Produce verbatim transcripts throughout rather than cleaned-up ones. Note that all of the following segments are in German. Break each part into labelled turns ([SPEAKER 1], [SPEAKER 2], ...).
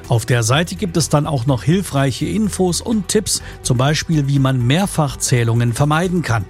[SPEAKER 1] Auf der Seite gibt es dann auch noch hilfreiche Infos und Tipps, zum Beispiel wie man Mehrfachzählungen vermeiden kann.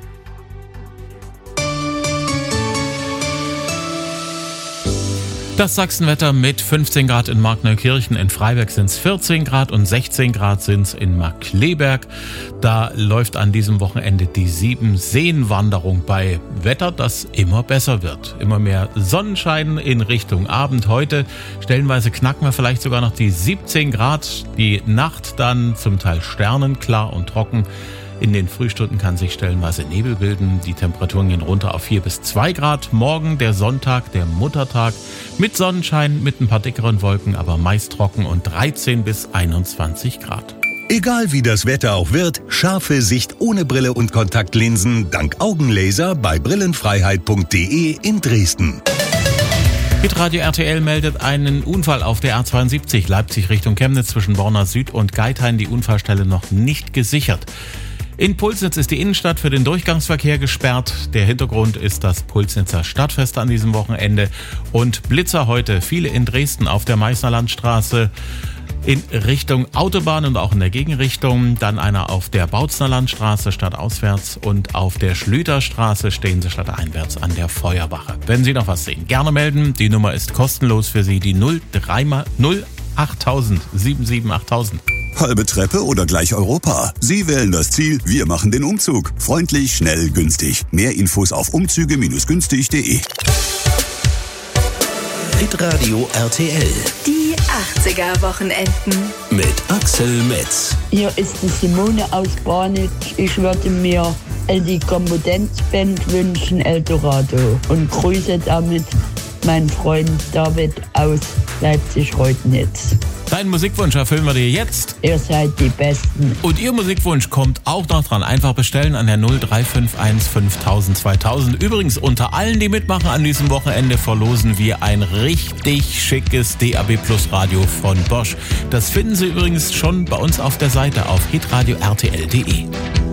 [SPEAKER 2] Das Sachsenwetter mit fünfzehn Grad in Markneukirchen, in Freiberg sind es vierzehn Grad und sechzehn Grad sind es in Markkleeberg. Da läuft an diesem Wochenende die Sieben-Seen-Wanderung bei Wetter, das immer besser wird. Immer mehr Sonnenschein in Richtung Abend. Heute stellenweise knacken wir vielleicht sogar noch die siebzehn Grad. Die Nacht dann zum Teil sternenklar und trocken. In den Frühstunden kann sich stellenweise Nebel bilden. Die Temperaturen gehen runter auf vier bis zwei Grad. Morgen der Sonntag, der Muttertag, mit Sonnenschein, mit ein paar dickeren Wolken, aber meist trocken und dreizehn bis einundzwanzig Grad.
[SPEAKER 3] Egal wie das Wetter auch wird, scharfe Sicht ohne Brille und Kontaktlinsen dank Augenlaser bei brillenfreiheit punkt de in Dresden.
[SPEAKER 2] Hitradio R T L meldet einen Unfall auf der A zweiundsiebzig Leipzig Richtung Chemnitz zwischen Borna Süd und Geithain. Die Unfallstelle noch nicht gesichert. In Pulsnitz ist die Innenstadt für den Durchgangsverkehr gesperrt. Der Hintergrund ist das Pulsnitzer Stadtfest an diesem Wochenende. Und Blitzer heute, viele in Dresden auf der Meißner Landstraße in Richtung Autobahn und auch in der Gegenrichtung. Dann einer auf der Bautzner Landstraße stadtauswärts und auf der Schlüterstraße stehen sie stadteinwärts an der Feuerwache. Wenn Sie noch was sehen, gerne melden. Die Nummer ist kostenlos für Sie, die null drei null achttausend sieben sieben achttausend.
[SPEAKER 4] Halbe Treppe oder gleich Europa? Sie wählen das Ziel, wir machen den Umzug. Freundlich, schnell, günstig. Mehr Infos auf umzüge günstig punkt de.
[SPEAKER 3] Hitradio R T L.
[SPEAKER 5] Die achtziger-Wochenenden.
[SPEAKER 3] Mit Axel Metz.
[SPEAKER 6] Hier ist die Simone aus Barnitz. Ich würde mir die Kompetenzband wünschen, Eldorado. Und grüße damit meinen Freund David aus Leipzig-Reutnitz.
[SPEAKER 2] Deinen Musikwunsch erfüllen wir dir jetzt.
[SPEAKER 6] Ihr seid die Besten.
[SPEAKER 2] Und Ihr Musikwunsch kommt auch noch dran. Einfach bestellen an der null drei fünf eins fünftausend zweitausend. Übrigens, unter allen, die mitmachen an diesem Wochenende, verlosen wir ein richtig schickes D A B Plus Radio von Bosch. Das finden Sie übrigens schon bei uns auf der Seite auf hitradio r t l punkt de.